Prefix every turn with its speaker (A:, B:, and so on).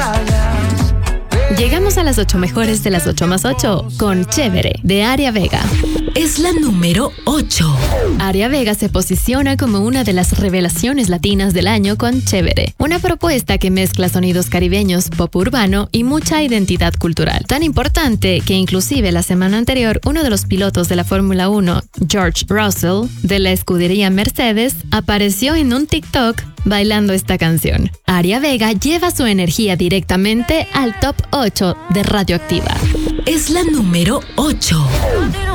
A: Llegamos a las 8 mejores de las 8 más 8 con Chévere de Aria Vega.
B: Es la número 8.
A: Aria Vega se posiciona como una de las revelaciones latinas del año con Chévere, una propuesta que mezcla sonidos caribeños, pop urbano y mucha identidad cultural. Tan importante que inclusive la semana anterior uno de los pilotos de la Fórmula 1, George Russell, de la escudería Mercedes, apareció en un TikTok bailando esta canción. Aria Vega lleva su energía directamente al top 8 de Radioactiva.
B: Es la número 8.